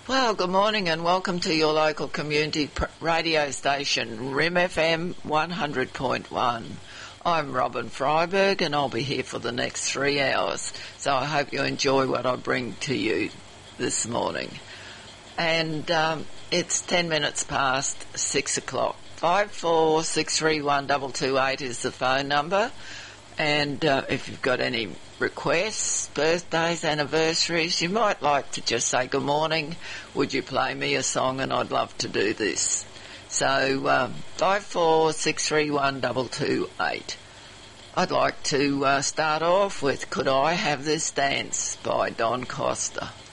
Well, good morning and welcome to your local community radio station, RIM FM 100.1. I'm Robin Freiberg and I'll be here for the next 3 hours, so I hope you enjoy what I bring to you this morning. And it's 10 minutes past 6 o'clock. 54631228 is the phone number, and if you've got any requests, birthdays, anniversaries, you might like to just say good morning, would you play me a song, and I'd love to do this. So 54631228. I'd like to start off with Could I Have This Dance by Don Costa.